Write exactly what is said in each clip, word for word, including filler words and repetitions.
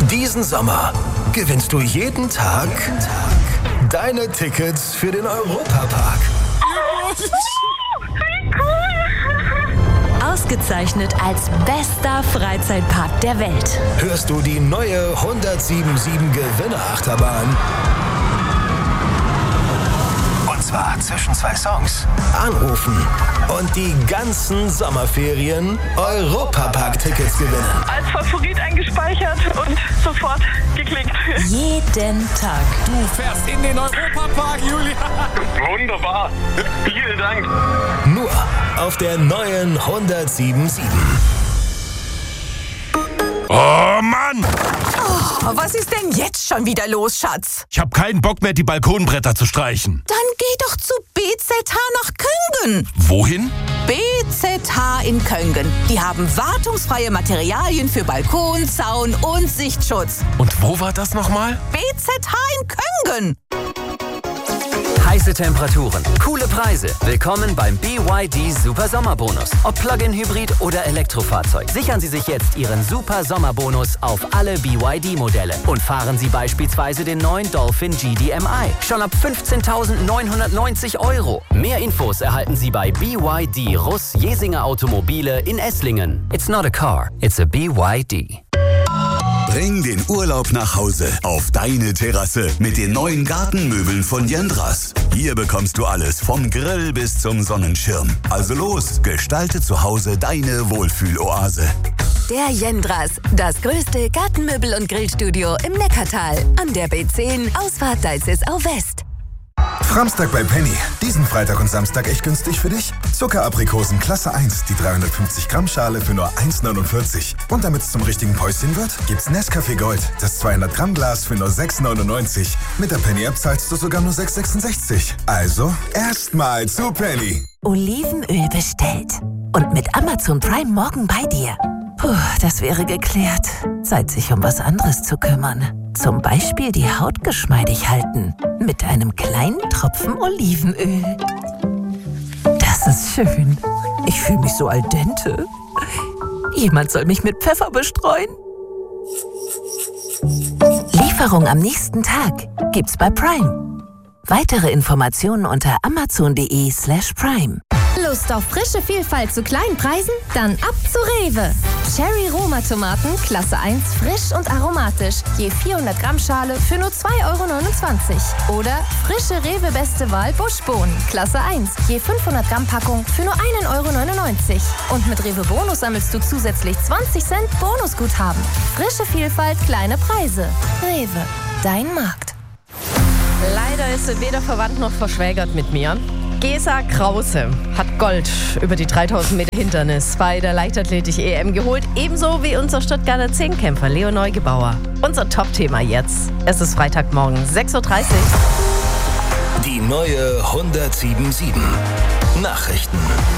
Diesen Sommer gewinnst du jeden Tag deine Tickets für den Europapark. Wie cool! Ausgezeichnet als bester Freizeitpark der Welt. Hörst du die neue hundertsiebenundsiebzig Gewinnerachterbahn? Und zwar zwischen zwei Songs. Anrufen und die ganzen Sommerferien Europapark-Tickets gewinnen. Als Favorit eingespeichert und sofort geklickt. Jeden Tag. Du fährst in den Europapark, Julia. Wunderbar. Vielen Dank. Nur auf der neuen hundertsiebenundsiebzig. Oh Mann! Oh, was ist denn jetzt schon wieder los, Schatz? Ich hab keinen Bock mehr, die Balkonbretter zu streichen. Dann geh doch zu B Z H nach Köngen. Wohin? B Z H in Köngen. Die haben wartungsfreie Materialien für Balkon, Zaun und Sichtschutz. Und wo war das nochmal? B Z H in Köngen. Heiße Temperaturen, coole Preise. Willkommen beim B Y D Super Sommerbonus. Ob Plug-in-Hybrid oder Elektrofahrzeug. Sichern Sie sich jetzt Ihren Super Sommerbonus auf alle B Y D-Modelle. Und fahren Sie beispielsweise den neuen Dolphin G D M I. Schon ab fünfzehntausendneunhundertneunzig Euro. Mehr Infos erhalten Sie bei B Y D Russ Jesinger Automobile in Esslingen. It's not a car, it's a B Y D. Bring den Urlaub nach Hause auf deine Terrasse mit den neuen Gartenmöbeln von Jendras. Hier bekommst du alles vom Grill bis zum Sonnenschirm. Also los, gestalte zu Hause deine Wohlfühloase. Der Jendras, das größte Gartenmöbel- und Grillstudio im Neckartal. An der B zehn, Ausfahrt Deißesau West. Framstag bei Penny. Diesen Freitag und Samstag echt günstig für dich. Zuckeraprikosen Klasse eins, die dreihundertfünfzig Gramm Schale für nur eins neunundvierzig. Und damit es zum richtigen Päuschen wird, gibt's Nescafé Gold, das zweihundert Gramm Glas für nur sechs neunundneunzig. Mit der Penny-App zahlst du sogar nur sechs sechsundsechzig. Also, erstmal zu Penny. Olivenöl bestellt. Und mit Amazon Prime morgen bei dir. Puh, das wäre geklärt. Zeit, sich um was anderes zu kümmern. Zum Beispiel die Haut geschmeidig halten. Mit einem kleinen Tropfen Olivenöl. Das ist schön. Ich fühle mich so al dente. Jemand soll mich mit Pfeffer bestreuen. Lieferung am nächsten Tag gibt's bei Prime. Weitere Informationen unter amazon.de slash prime. Lust auf frische Vielfalt zu kleinen Preisen? Dann ab zu Rewe. Cherry Roma Tomaten, Klasse eins, frisch und aromatisch. Je vierhundert Gramm Schale für nur zwei Euro neunundzwanzig. Oder frische Rewe Beste Wahl Buschbohnen, Klasse eins. Je fünfhundert Gramm Packung für nur ein Euro neunundneunzig. Und mit Rewe Bonus sammelst du zusätzlich zwanzig Cent Bonusguthaben. Frische Vielfalt, kleine Preise. Rewe, dein Markt. Leider ist sie weder verwandt noch verschwägert mit mir. Gesa Krause hat Gold über die dreitausend Meter Hindernis bei der Leichtathletik-E M geholt, ebenso wie unser Stuttgarter Zehnkämpfer Leo Neugebauer. Unser Top-Thema jetzt. Es ist Freitagmorgen, sechs Uhr dreißig. Die neue hundertsiebenundsiebzig. Nachrichten.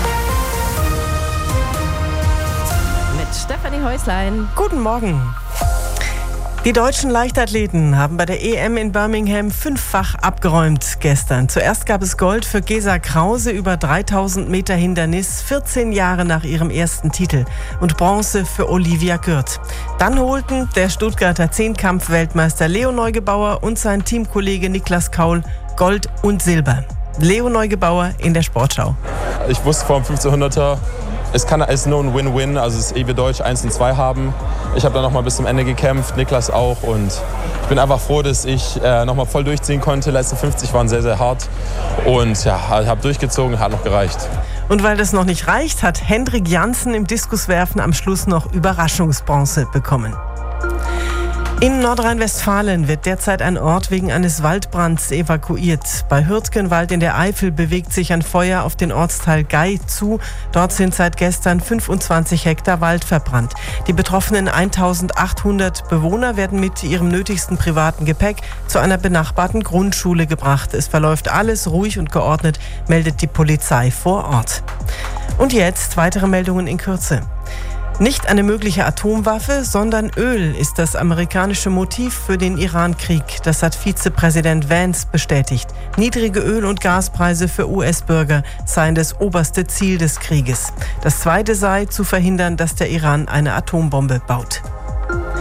Mit Stefanie Häuslein. Guten Morgen. Die deutschen Leichtathleten haben bei der E M in Birmingham fünffach abgeräumt gestern. Zuerst gab es Gold für Gesa Krause über dreitausend Meter Hindernis, vierzehn Jahre nach ihrem ersten Titel. Und Bronze für Olivia Gürt. Dann holten der Stuttgarter Zehnkampf-Weltmeister Leo Neugebauer und sein Teamkollege Niklas Kaul Gold und Silber. Leo Neugebauer in der Sportschau. Ich wusste vor dem fünfzehnhunderter, es kann es nur ein Win-Win, also es ist eh wir Deutsch eins und zwei haben. Ich habe dann noch mal bis zum Ende gekämpft, Niklas auch, und ich bin einfach froh, dass ich äh, noch mal voll durchziehen konnte. Die letzten fünfzig waren sehr, sehr hart und ja, ich habe durchgezogen, hat noch gereicht. Und weil das noch nicht reicht, hat Hendrik Janssen im Diskuswerfen am Schluss noch Überraschungsbronze bekommen. In Nordrhein-Westfalen wird derzeit ein Ort wegen eines Waldbrands evakuiert. Bei Hürtgenwald in der Eifel bewegt sich ein Feuer auf den Ortsteil Gei zu. Dort sind seit gestern fünfundzwanzig Hektar Wald verbrannt. Die betroffenen eintausendachthundert Bewohner werden mit ihrem nötigsten privaten Gepäck zu einer benachbarten Grundschule gebracht. Es verläuft alles ruhig und geordnet, meldet die Polizei vor Ort. Und jetzt weitere Meldungen in Kürze. Nicht eine mögliche Atomwaffe, sondern Öl ist das amerikanische Motiv für den Iran-Krieg. Das hat Vizepräsident Vance bestätigt. Niedrige Öl- und Gaspreise für U S-Bürger seien das oberste Ziel des Krieges. Das zweite sei, zu verhindern, dass der Iran eine Atombombe baut.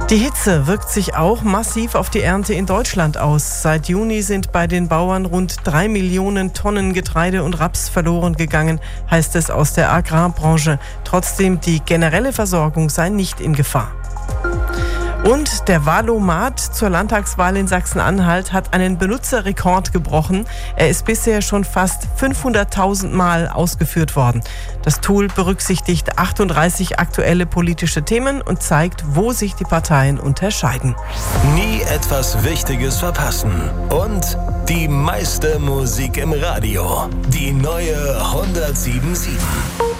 Die Hitze wirkt sich auch massiv auf die Ernte in Deutschland aus. Seit Juni sind bei den Bauern rund drei Millionen Tonnen Getreide und Raps verloren gegangen, heißt es aus der Agrarbranche. Trotzdem, die generelle Versorgung sei nicht in Gefahr. Und der Wahlomat zur Landtagswahl in Sachsen-Anhalt hat einen Benutzerrekord gebrochen. Er ist bisher schon fast fünfhunderttausend Mal ausgeführt worden. Das Tool berücksichtigt achtunddreißig aktuelle politische Themen und zeigt, wo sich die Parteien unterscheiden. Nie etwas Wichtiges verpassen. Und die meiste Musik im Radio. Die neue hundertsieben Komma sieben.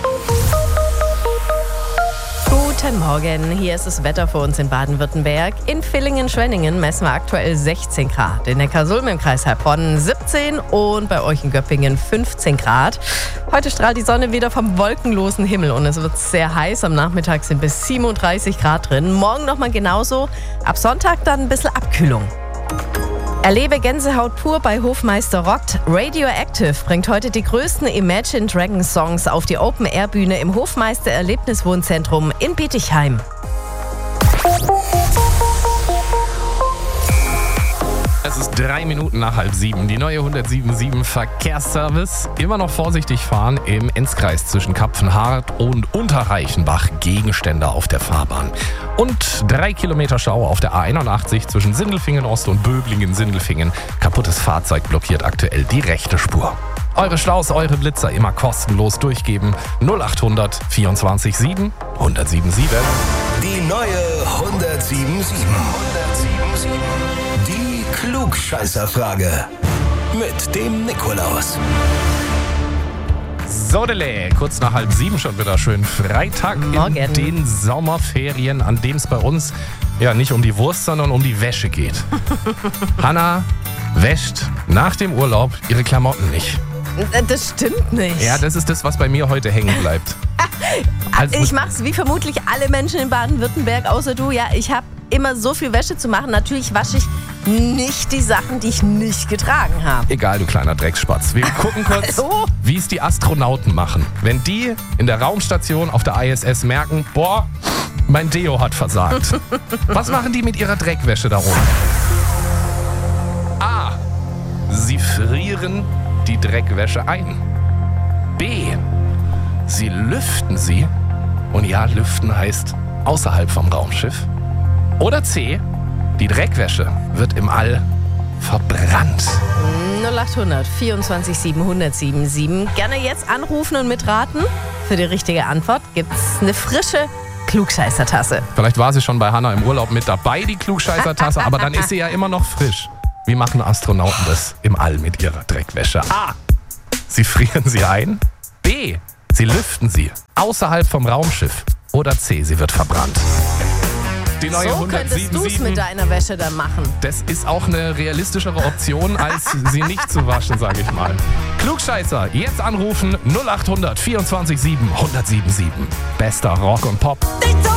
Guten Morgen, hier ist das Wetter für uns in Baden-Württemberg. In Villingen-Schwenningen messen wir aktuell sechzehn Grad. In Neckarsulm im Kreis Heilbronn siebzehn und bei euch in Göppingen fünfzehn Grad. Heute strahlt die Sonne wieder vom wolkenlosen Himmel und es wird sehr heiß. Am Nachmittag sind bis siebenunddreißig Grad drin. Morgen nochmal genauso. Ab Sonntag dann ein bisschen Abkühlung. Erlebe Gänsehaut pur bei Hofmeister Rockt. Radioactive bringt heute die größten Imagine Dragons Songs auf die Open-Air-Bühne im Hofmeister Erlebniswohnzentrum in Bietigheim. Es ist drei Minuten nach halb sieben. Die neue hundertsieben Komma sieben Verkehrsservice. Immer noch vorsichtig fahren im Enzkreis zwischen Kapfenhardt und Unterreichenbach. Gegenstände auf der Fahrbahn. Und drei Kilometer Stau auf der A einundachtzig zwischen Sindelfingen Ost und Böblingen-Sindelfingen. Kaputtes Fahrzeug blockiert aktuell die rechte Spur. Eure Staus, eure Blitzer immer kostenlos durchgeben. null achthundert vierundzwanzig sieben hundertsieben Komma sieben. Die neue hundertsieben Komma sieben. hundertsieben Komma sieben. Die Klugscheißerfrage mit dem Nikolaus. Sodele, kurz nach halb sieben schon wieder schön. Freitag Morgen. In den Sommerferien, an dem es bei uns ja nicht um die Wurst, sondern um die Wäsche geht. Hanna wäscht nach dem Urlaub ihre Klamotten nicht. Das stimmt nicht. Ja, das ist das, was bei mir heute hängen bleibt. Also ich mach's wie vermutlich alle Menschen in Baden-Württemberg, außer du. Ja, ich habe immer so viel Wäsche zu machen. Natürlich wasche ich nicht die Sachen, die ich nicht getragen habe. Egal, du kleiner Drecksspatz. Wir gucken kurz, Hallo? wie es die Astronauten machen. Wenn die in der Raumstation auf der I S S merken, boah, mein Deo hat versagt. Was machen die mit ihrer Dreckwäsche da oben? A. Sie frieren die Dreckwäsche ein. B. Sie lüften sie. Und ja, lüften heißt außerhalb vom Raumschiff. Oder C. Die Dreckwäsche wird im All verbrannt. null achthundert vierundzwanzig sieben hundertsieben sieben. Gerne jetzt anrufen und mitraten. Für die richtige Antwort gibt's eine frische Klugscheißertasse. Vielleicht war sie schon bei Hanna im Urlaub mit dabei, die Klugscheißertasse, aber dann ist sie ja immer noch frisch. Wie machen Astronauten das im All mit ihrer Dreckwäsche? A. Sie frieren sie ein. B. Sie lüften sie außerhalb vom Raumschiff. Oder C. Sie wird verbrannt. Die neue So könntest du es mit deiner Wäsche dann machen. Das ist auch eine realistischere Option, als sie nicht zu waschen, sage ich mal. Klugscheißer, jetzt anrufen null achthundert vierundzwanzig sieben hundertsieben sieben. Bester Rock und Pop.